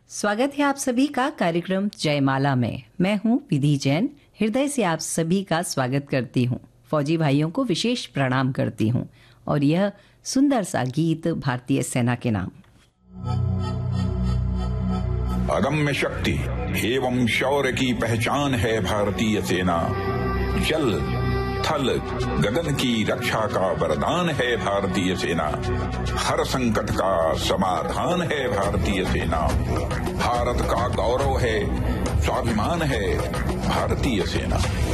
स्वागत है आप सभी का कार्यक्रम जयमाला में। मैं हूं विधि जैन। हृदय से आप सभी का स्वागत करती हूं। फौजी भाइयों को विशेष प्रणाम करती हूं और यह सुंदर सा गीत भारतीय सेना के नाम। अदम्य शक्ति एवं शौर्य की पहचान है भारतीय सेना। जल थल गगन की रक्षा का वरदान है भारतीय सेना। हर संकट का समाधान है भारतीय सेना। भारत का गौरव है, स्वाभिमान है भारतीय सेना।